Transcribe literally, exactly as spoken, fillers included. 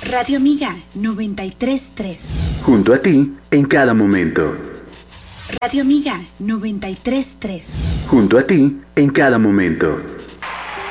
Radio Amiga noventa y tres punto tres. Junto a ti en cada momento. Radio Amiga noventa y tres punto tres. Junto a ti en cada momento.